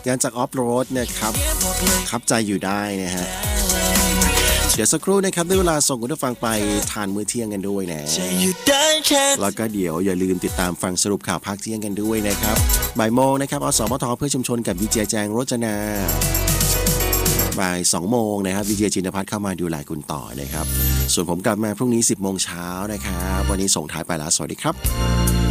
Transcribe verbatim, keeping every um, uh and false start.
งานจากออฟโรดนะครับขับใจอยู่ได้นะฮะเดี๋ยวสักครู่นะครับได้เวลาส่งคุณผู้ฟังไปทานมื้อเที่ยงกันด้วยนะแล้วก็เดี๋ยวอย่าลืมติดตามฟังสรุปข่าวภาคเที่ยงกันด้วยนะครับบ่ายโมงนะครับอสมทเพื่อชุมชนกับดีเจแจงโรจนาบ่ายสองโมงนะครับดีเจจินภัทรเข้ามาดูแลคุณต่อนะครับส่วนผมกลับมาพรุ่งนี้สิบโมงเช้านะครับวันนี้ส่งท้ายไปแล้วสวัสดีครับ